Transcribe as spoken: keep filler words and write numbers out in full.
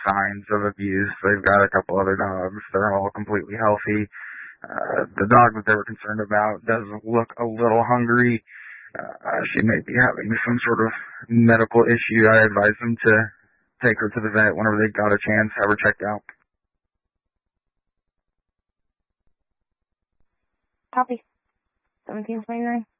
signs of abuse. They've got a couple other dogs. They're all completely healthy. Uh, the dog that they were concerned about does look a little hungry. Uh, she may be having some sort of medical issue. I advise them to take her to the vet whenever they got a chance, have her checked out. Copy. seventeen twenty-nine.